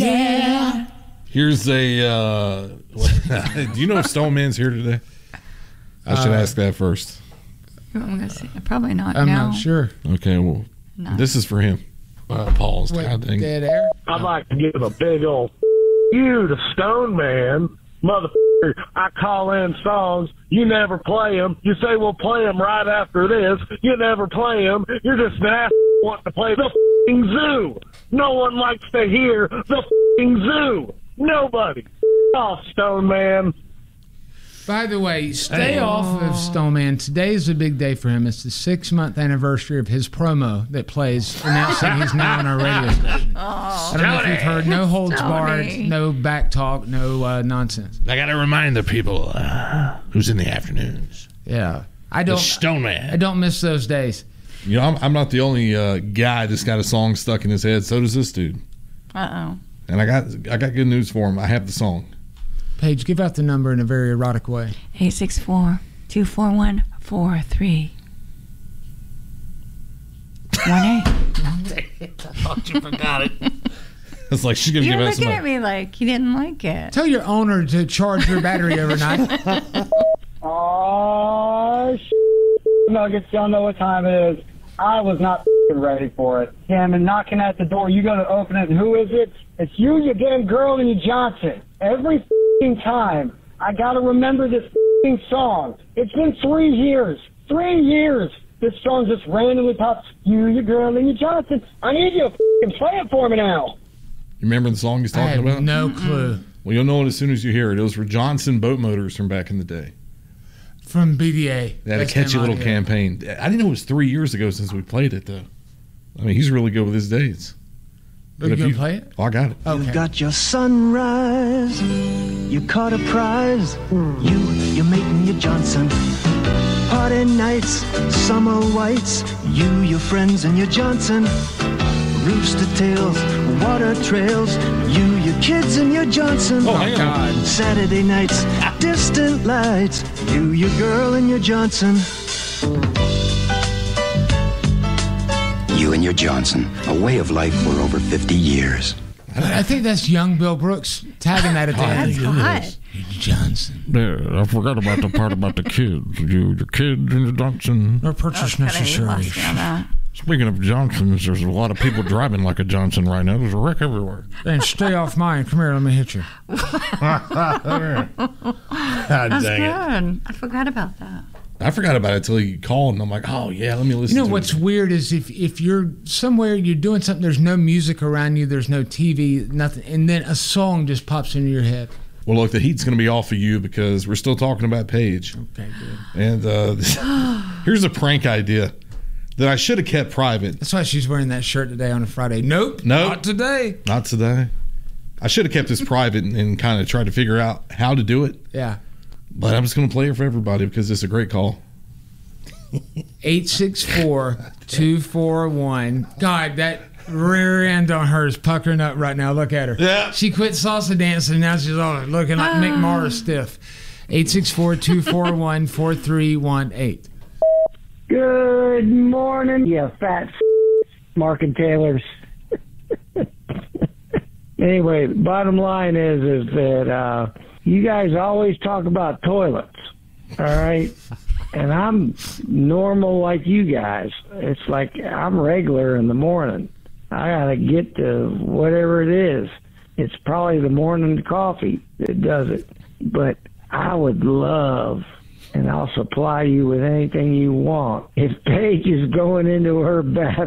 Yeah. Here's a. Do you know if Stone Man's here today? I should ask that first. I'm gonna say, probably not. I'm not sure. Okay, well, this is for him. Pause. God dang. Dead air? I'd like to give a big old you to Stone Man. Motherfucker, I call in songs. You never play them. You say we'll play them right after this. You never play them. You're just an ass wanting to play the f***ing zoo. No one likes to hear the f***ing zoo. Nobody. Off, Stone Man. By the way, stay off of Stone Man. Today is a big day for him. It's the 6-month anniversary of his promo that plays announcing he's now on our radio station. I don't know if you've heard. No holds barred, no back talk, no nonsense. I got to remind the people who's in the afternoons. Yeah. The Stone Man. I don't miss those days. You know, I'm not the only guy that's got a song stuck in his head. So does this dude. Uh-oh. And I got good news for him. I have the song. Paige, give out the number in a very erotic way. 864-241-4318. I thought you forgot it. It's like she's going to give us You're looking at me like you didn't like it. Tell your owner to charge your battery overnight. Oh, Nuggets, y'all know what time it is. I was not ready for it. Damn, and knocking at the door, you going to open it, and who is it? It's you damn girl, and you Johnson. Every time, I got to remember this song. It's been 3 years. 3 years. This song just randomly pops. You girl, and you Johnson. I need you to play it for me now. You remember the song he's talking about? No clue. Well, you'll know it as soon as you hear it. It was for Johnson Boat Motors from back in the day. From BDA. They had a catchy little campaign. I didn't know it was 3 years ago since we played it, though. I mean, he's really good with his dates. Are you going to play it? Oh, I got it. Okay. You got your sunrise. You caught a prize. You're making your Johnson. Party nights, summer whites. You, your friends, and your Johnson. Rooster tails, water trails. You, your kids, and your Johnson. Oh, hang on. Saturday nights, distant lights. You, your girl, and your Johnson. You and your Johnson, a way of life for over 50 years. I think that's young Bill Brooks tagging that at the end. That's hot. Johnson. Yeah, I forgot about the part about the kids. Your kids and your Johnson. No purchase necessary. Speaking of Johnsons, there's a lot of people driving like a Johnson right now. There's a wreck everywhere. Then stay off mine. Come here, let me hit you. God That's dang good. it. I forgot about that. I forgot about it until you called, and I'm like, oh, yeah, let me listen to it. You know what's weird is if you're somewhere, you're doing something, there's no music around you, there's no TV, nothing, and then a song just pops into your head. Well, look, the heat's going to be off of you because we're still talking about Paige. Okay, good. And here's a prank idea that I should have kept private. That's why she's wearing that shirt today on a Friday. Nope. Not today. Not today. I should have kept this private and kind of tried to figure out how to do it. Yeah. But I'm just going to play it for everybody because it's a great call. 864-241. God, that rear end on her is puckering up right now. Look at her. Yeah. She quit salsa dancing and now she's all looking like Mick Mars stiff. 864-241-4318. Good morning, you fat Mark and Taylors. Anyway, bottom line is that you guys always talk about toilets, all right? And I'm normal like you guys. It's like I'm regular in the morning. I got to get to whatever it is. It's probably the morning coffee that does it. But I would love, and I'll supply you with anything you want, if Paige is going into her bathroom